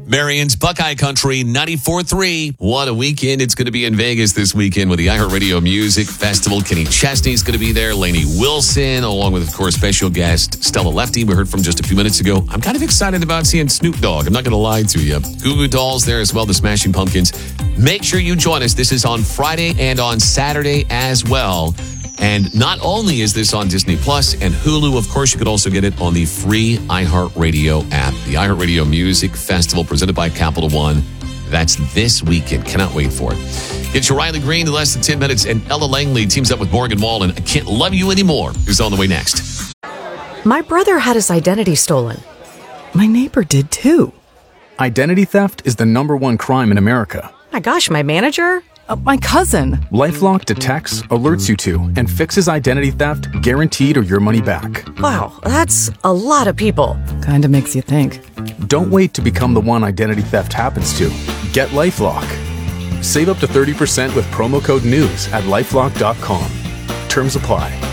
Marion's Buckeye Country 94.3. What a weekend it's going to be in Vegas this weekend with the iHeartRadio Music Festival. Kenny Chesney's going to be there. Lainey Wilson, along with, of course, special guest Stella Lefty, we heard from just a few minutes ago. I'm kind of excited about seeing Snoop Dogg. I'm not going to lie to you. Goo Goo Dolls there as well, the Smashing Pumpkins. Make sure you join us. This is on Friday and on Saturday as well. And not only is this on Disney Plus and Hulu, of course, you could also get it on the free iHeartRadio app. The iHeartRadio Music Festival presented by Capital One. That's this weekend. Cannot wait for it. Get your Riley Green in less than 10 minutes. And Ella Langley teams up with Morgan Wallen. I Can't Love You Anymore is on the way next. My brother had his identity stolen. My neighbor did too. Identity theft is the #1 crime in America. My gosh, my manager? My cousin. LifeLock detects, alerts you to, and fixes identity theft, guaranteed or your money back. Wow, that's a lot of people. Kinda makes you think. Don't wait to become the one identity theft happens to. Get LifeLock. Save up to 30% with promo code NEWS at LifeLock.com. Terms apply.